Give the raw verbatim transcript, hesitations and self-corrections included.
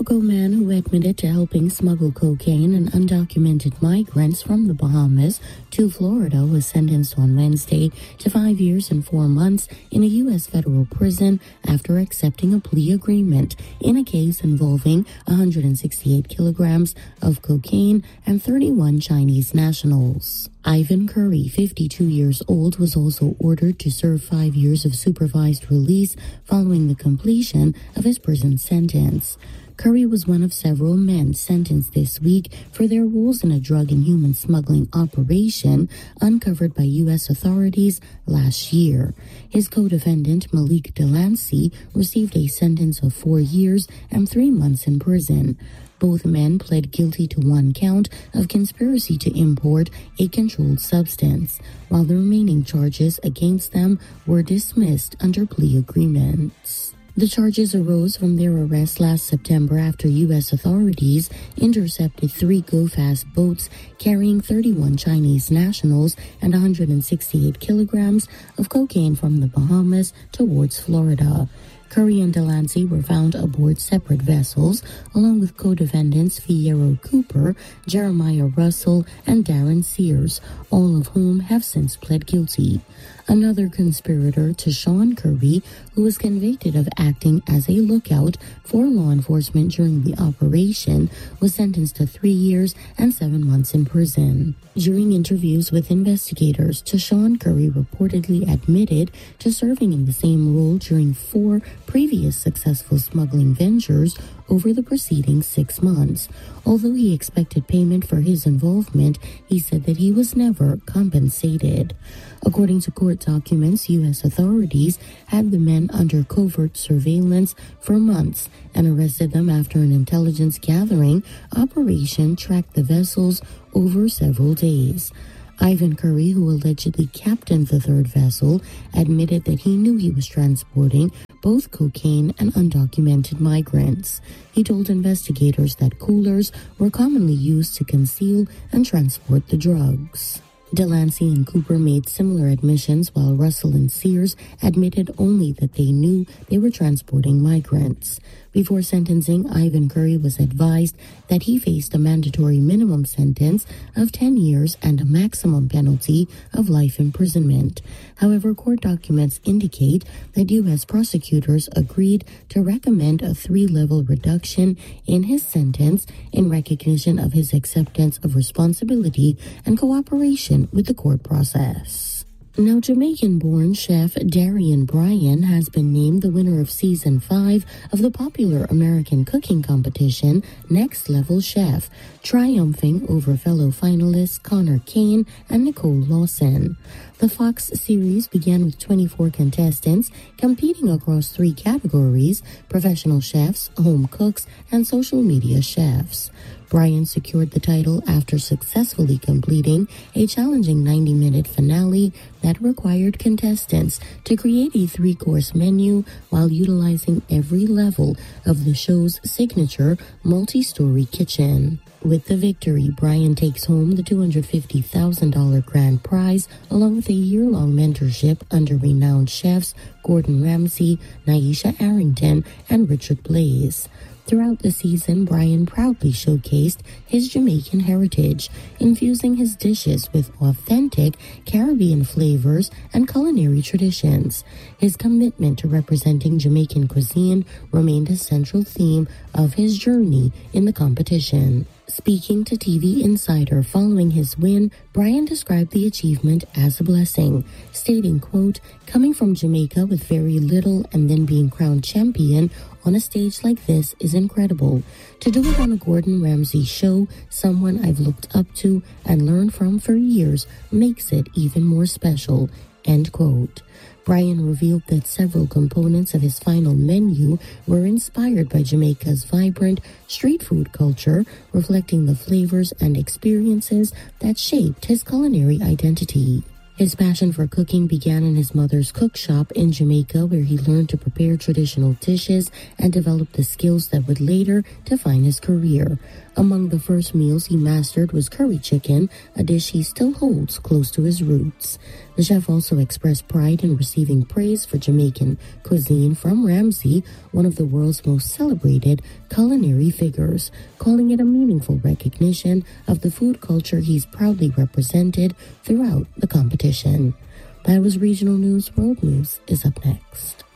Mexico man who admitted to helping smuggle cocaine and undocumented migrants from the Bahamas to Florida was sentenced on Wednesday to five years and four months in a U S federal prison after accepting a plea agreement in a case involving one hundred sixty-eight kilograms of cocaine and thirty-one Chinese nationals. Ivan Curry, fifty-two years old, was also ordered to serve five years of supervised release following the completion of his prison sentence. Curry was one of several men sentenced this week for their roles in a drug and human smuggling operation uncovered by U S authorities last year. His co-defendant, Malik Delancey, received a sentence of four years and three months in prison. Both men pled guilty to one count of conspiracy to import a controlled substance, while the remaining charges against them were dismissed under plea agreements. The charges arose from their arrest last September after U S authorities intercepted three Go-Fast boats carrying thirty-one Chinese nationals and one hundred sixty-eight kilograms of cocaine from the Bahamas towards Florida. Curry and Delancey were found aboard separate vessels, along with co-defendants Fierro Cooper, Jeremiah Russell, and Darren Sears, all of whom have since pled guilty. Another conspirator, Tashawn Curry, who was convicted of acting as a lookout for law enforcement during the operation, was sentenced to three years and seven months in prison. During interviews with investigators, Tashawn Curry reportedly admitted to serving in the same role during four previous successful smuggling ventures over the preceding six months. Although he expected payment for his involvement, he said that he was never compensated. According to court documents, U S authorities had the men under covert surveillance for months and arrested them after an intelligence gathering operation tracked the vessels over several days. Ivan Curry, who allegedly captained the third vessel, admitted that he knew he was transporting both cocaine and undocumented migrants. He told investigators that coolers were commonly used to conceal and transport the drugs. Delancey and Cooper made similar admissions, while Russell and Sears admitted only that they knew they were transporting migrants. Before sentencing, Ivan Curry was advised that he faced a mandatory minimum sentence of ten years and a maximum penalty of life imprisonment. However, court documents indicate that U S prosecutors agreed to recommend a three-level reduction in his sentence in recognition of his acceptance of responsibility and cooperation with the court process. Now, Jamaican-born chef Darian Bryan has been named the winner of Season five of the popular American cooking competition Next Level Chef, triumphing over fellow finalists Connor Kane and Nicole Lawson. The Fox series began with twenty-four contestants competing across three categories: professional chefs, home cooks, and social media chefs. Bryan secured the title after successfully completing a challenging ninety-minute finale that required contestants to create a three-course menu while utilizing every level of the show's signature multi-story kitchen. With the victory, Bryan takes home the two hundred fifty thousand dollars grand prize, along with a year-long mentorship under renowned chefs Gordon Ramsay, Nyesha Arrington, and Richard Blais. Throughout the season, Bryan proudly showcased his Jamaican heritage, infusing his dishes with authentic Caribbean flavors and culinary traditions. His commitment to representing Jamaican cuisine remained a central theme of his journey in the competition. Speaking to T V Insider following his win, Bryan described the achievement as a blessing, stating, quote, "Coming from Jamaica with very little and then being crowned champion on a stage like this is incredible. To do it on a Gordon Ramsay show, someone I've looked up to and learned from for years, makes it even more special," end quote. Bryan revealed that several components of his final menu were inspired by Jamaica's vibrant street food culture, reflecting the flavors and experiences that shaped his culinary identity. His passion for cooking began in his mother's cook shop in Jamaica, where he learned to prepare traditional dishes and developed the skills that would later define his career. Among the first meals he mastered was curry chicken, a dish he still holds close to his roots. The chef also expressed pride in receiving praise for Jamaican cuisine from Ramsay, one of the world's most celebrated culinary figures, calling it a meaningful recognition of the food culture he's proudly represented throughout the competition. That was Regional News. World News is up next.